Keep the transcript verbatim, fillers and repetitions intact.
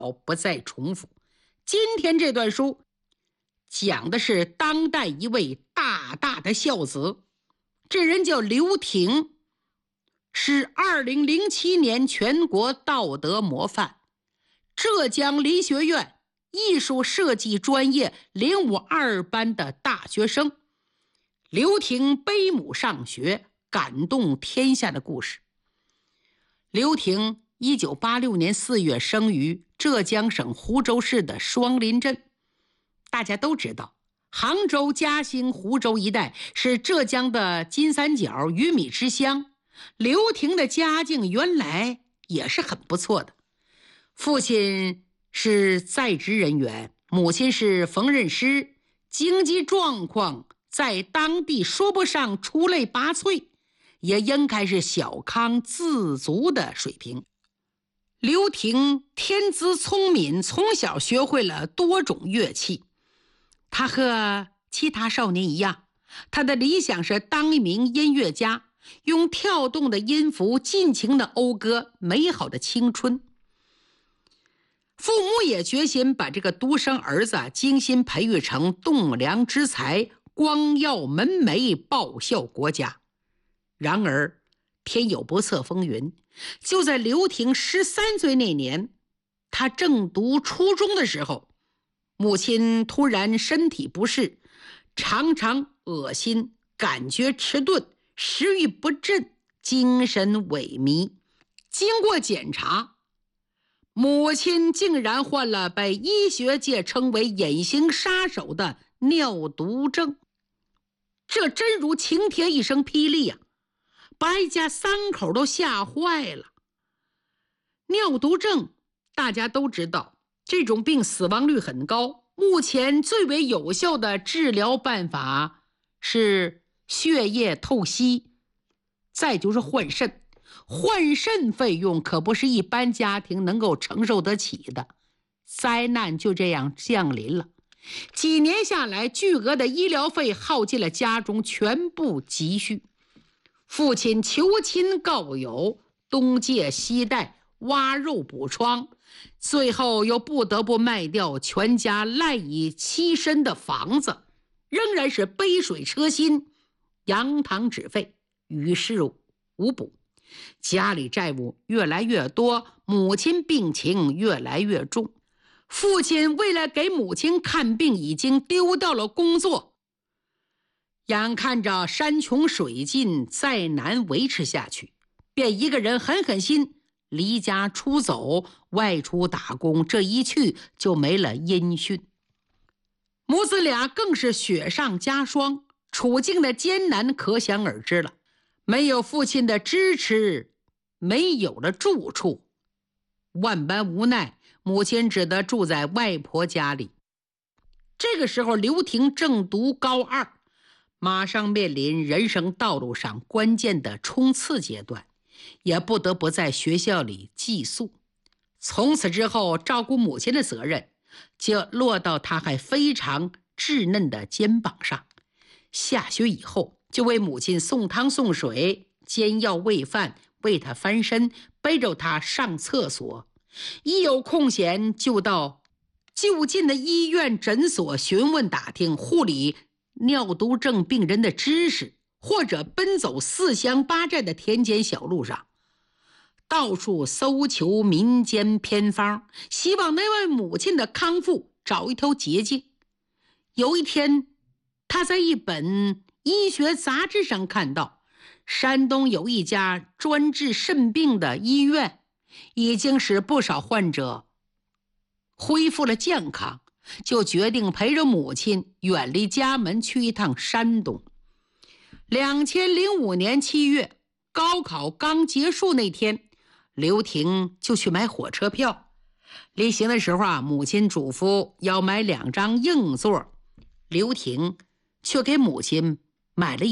不再重复。今天这段书讲的是当代一位大大的孝子，这人叫刘挺，是二零零七年全国道德模范，浙江理学院艺术设计专业零五二班的大学生。刘挺背母上学，感动天下的故事。刘挺一九八六年四月生于浙江省湖州市的双林镇。大家都知道，杭州、嘉兴、湖州一带是浙江的金三角鱼米之乡。刘挺的家境原来也是很不错的，父亲是在职人员，母亲是缝纫师，经济状况在当地说不上出类拔萃，也应该是小康自足的水平。刘挺天资聪敏，从小学会了多种乐器。他和其他少年一样，他的理想是当一名音乐家，用跳动的音符尽情地讴歌美好的青春。父母也决心把这个独生儿子精心培育成栋梁之才，光耀门楣，报效国家。然而天有不测风云，就在刘挺十三岁那年，他正读初中的时候，母亲突然身体不适，常常恶心，感觉迟钝，食欲不振，精神萎靡。经过检查，母亲竟然患了被医学界称为隐形杀手的尿毒症。这真如晴天一声霹雳啊，把一家三口都吓坏了。尿毒症大家都知道，这种病死亡率很高，目前最为有效的治疗办法是血液透析，再就是换肾。换肾费用可不是一般家庭能够承受得起的，灾难就这样降临了。几年下来，巨额的医疗费耗尽了家中全部积蓄。父亲求亲告友，东借西贷，挖肉补疮，最后又不得不卖掉全家赖以栖身的房子，仍然是杯水车薪，扬汤止沸，于事无补。家里债务越来越多，母亲病情越来越重。父亲为了给母亲看病，已经丢掉了工作，眼看着山穷水尽，再难维持下去，便一个人狠狠心离家出走，外出打工，这一去就没了音讯。母子俩更是雪上加霜，处境的艰难可想而知了。没有父亲的支持，没有了住处，万般无奈，母亲只得住在外婆家里。这个时候，刘挺正读高二，马上面临人生道路上关键的冲刺阶段，也不得不在学校里寄宿。从此之后，照顾母亲的责任就落到他还非常稚嫩的肩膀上。下学以后，就为母亲送汤送水，煎药喂饭，为她翻身，背着她上厕所。一有空闲，就到就近的医院诊所询问打听护理尿毒症病人的知识，或者奔走四乡八寨的田间小路上，到处搜求民间偏方，希望能为母亲的康复找一条捷径。有一天，他在一本医学杂志上看到，山东有一家专治肾病的医院，已经使不少患者恢复了健康，就决定陪着母亲远离家门去一趟山东。两千零五年七月，高考刚结束那天，刘挺就去买火车票。临行的时候啊，母亲嘱咐要买两张硬座，刘挺却给母亲买了一